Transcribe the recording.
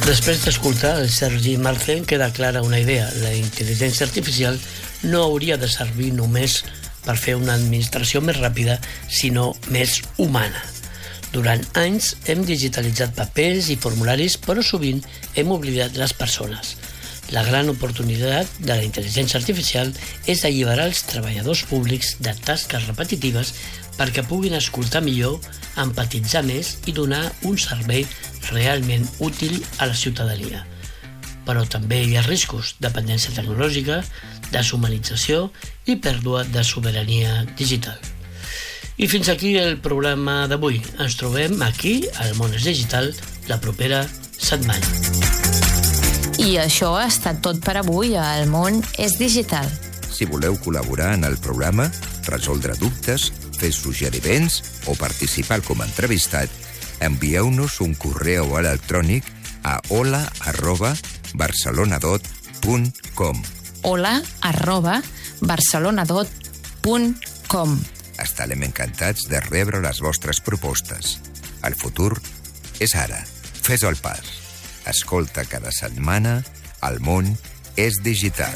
Després d'escoltar el Sergi Marcén queda clara una idea. La intel·ligència artificial no hauria de servir només per fer una administració més ràpida, sinó més humana. Durant anys hem digitalitzat papers i formularis, però sovint hem oblidat les persones. La gran oportunitat de la intel·ligència artificial és alliberar els treballadors públics de tasques repetitives perquè puguin escoltar millor, empatitzar més i donar un servei realment útil a la ciutadania. Però també hi ha riscos: dependència tecnològica, deshumanització i pèrdua de sobirania digital. I fins aquí el programa d'avui. Ens trobem aquí, al Món és Digital, la propera setmana. I això ha estat tot per avui a El Món és Digital. Si voleu col·laborar en el programa, resoldre dubtes, fer suggeriments o participar com a entrevistat, envieu-nos un correu electrònic a hola@barcelonadot.com. hola@barcelonadot.com. Estarem encantats de rebre les vostres propostes. El futur és ara. Fes el pas. Escolta cada setmana El Món és Digital.